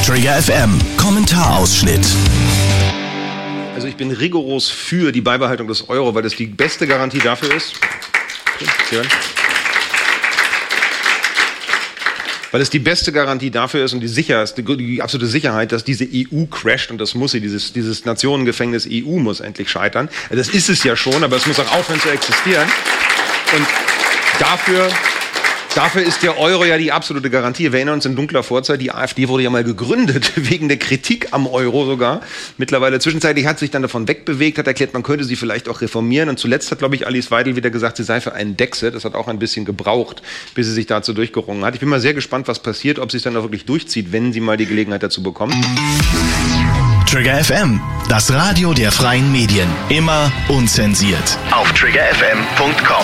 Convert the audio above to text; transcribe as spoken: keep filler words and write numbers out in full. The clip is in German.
Trigger F M, Kommentarausschnitt. Also ich bin rigoros für die Beibehaltung des Euro, weil das die beste Garantie dafür ist. Okay, weil es die beste Garantie dafür ist und die sicherste, die absolute Sicherheit, dass diese E U crasht, und das muss sie, dieses, dieses Nationengefängnis E U muss endlich scheitern. Das ist es ja schon, aber es muss auch aufhören zu existieren. Und dafür... Dafür ist der Euro ja die absolute Garantie. Wir erinnern uns in dunkler Vorzeit, die AfD wurde ja mal gegründet, wegen der Kritik am Euro sogar. Mittlerweile zwischenzeitlich hat sich dann davon wegbewegt, hat erklärt, man könnte sie vielleicht auch reformieren. Und zuletzt hat, glaube ich, Alice Weidel wieder gesagt, sie sei für einen Dexit. Das hat auch ein bisschen gebraucht, bis sie sich dazu durchgerungen hat. Ich bin mal sehr gespannt, was passiert, ob sie es dann auch wirklich durchzieht, wenn sie mal die Gelegenheit dazu bekommt. Trigger F M, das Radio der freien Medien. Immer unzensiert. Auf trigger f m punkt com.